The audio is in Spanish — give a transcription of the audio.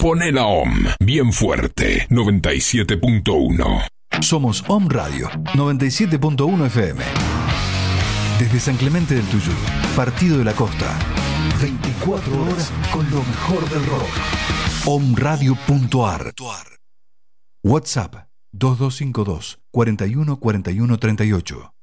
Poné la OM bien fuerte, 97.1. Somos OM Radio, 97.1 FM. Desde San Clemente del Tuyú, Partido de la Costa. 24 horas con lo mejor del rock. omradio.ar. WhatsApp 2252 41 41 38.